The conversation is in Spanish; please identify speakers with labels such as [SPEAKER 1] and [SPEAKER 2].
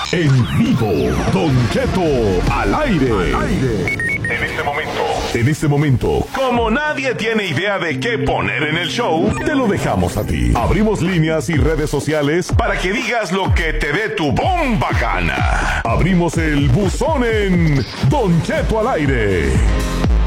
[SPEAKER 1] En vivo, Don Cheto al aire. En este momento, como nadie tiene idea de qué poner en el show, te lo dejamos a ti. Abrimos líneas y redes sociales para que digas lo que te dé tu bomba gana. Abrimos el buzón en Don Cheto al aire.